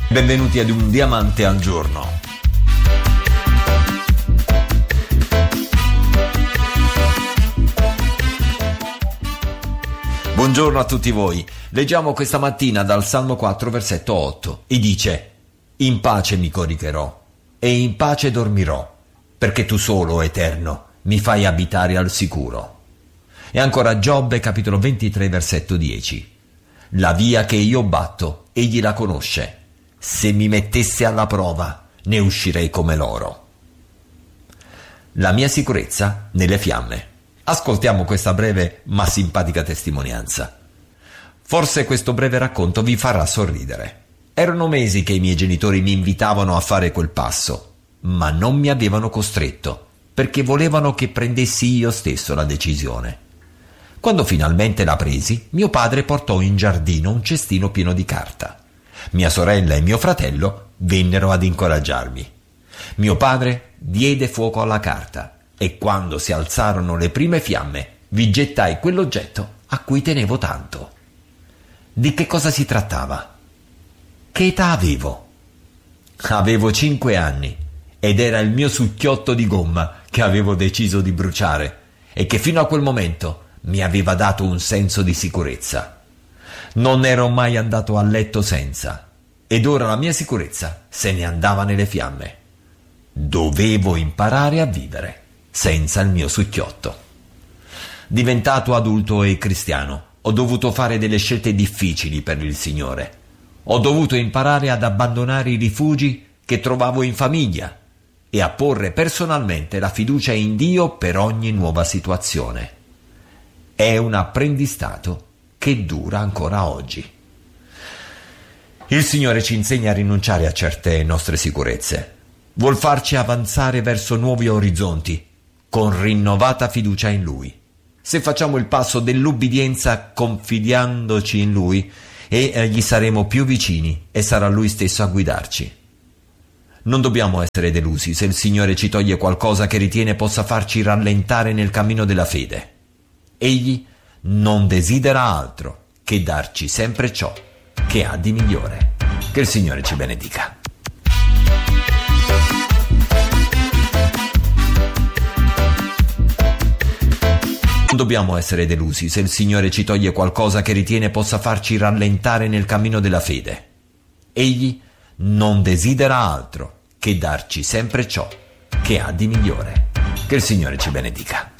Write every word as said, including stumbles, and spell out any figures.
Benvenuti ad Un Diamante al Giorno. Buongiorno a tutti voi. Leggiamo questa mattina dal Salmo quattro, versetto otto, e dice: In pace mi coricherò e in pace dormirò, perché tu solo, Eterno, mi fai abitare al sicuro. E ancora Giobbe, capitolo ventitré, versetto dieci. La via che io batto, egli la conosce. Se mi mettesse alla prova, ne uscirei come l'oro. La mia sicurezza nelle fiamme. Ascoltiamo questa breve ma simpatica testimonianza. Forse questo breve racconto vi farà sorridere. Erano mesi che i miei genitori mi invitavano a fare quel passo, ma non mi avevano costretto, perché volevano che prendessi io stesso la decisione. Quando finalmente la presi, mio padre portò in giardino un cestino pieno di carta. Mia sorella e mio fratello vennero ad incoraggiarmi. Mio padre diede fuoco alla carta e quando si alzarono le prime fiamme vi gettai quell'oggetto a cui tenevo tanto. Di che cosa si trattava? Che età avevo? Avevo cinque anni ed era il mio succhiotto di gomma che avevo deciso di bruciare e che fino a quel momento mi aveva dato un senso di sicurezza. Non ero mai andato a letto senza, ed ora la mia sicurezza se ne andava nelle fiamme. Dovevo imparare a vivere senza il mio succhiotto. Diventato adulto e cristiano, ho dovuto fare delle scelte difficili per il Signore. Ho dovuto imparare ad abbandonare i rifugi che trovavo in famiglia e a porre personalmente la fiducia in Dio per ogni nuova situazione. È un apprendistato che dura ancora oggi. Il Signore ci insegna a rinunciare a certe nostre sicurezze. Vuol farci avanzare verso nuovi orizzonti, con rinnovata fiducia in Lui. Se facciamo il passo dell'ubbidienza confidandoci in Lui, e gli saremo più vicini e sarà Lui stesso a guidarci. Non dobbiamo essere delusi se il Signore ci toglie qualcosa che ritiene possa farci rallentare nel cammino della fede. Egli non desidera altro che darci sempre ciò che ha di migliore. Che il Signore ci benedica. Non dobbiamo essere delusi se il Signore ci toglie qualcosa che ritiene possa farci rallentare nel cammino della fede. Egli non desidera altro che darci sempre ciò che ha di migliore. Che il Signore ci benedica.